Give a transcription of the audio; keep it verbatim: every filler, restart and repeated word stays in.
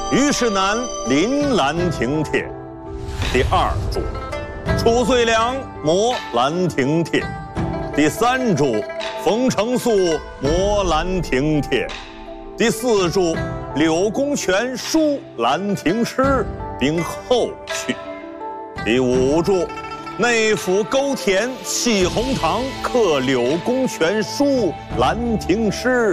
虞世南临兰亭帖。第二注，褚遂良摹兰亭帖。第三注，冯承素摹兰亭帖。第四注，柳公权书兰亭诗，并后序。第五注，内府勾田弃红堂刻柳公权书兰亭诗，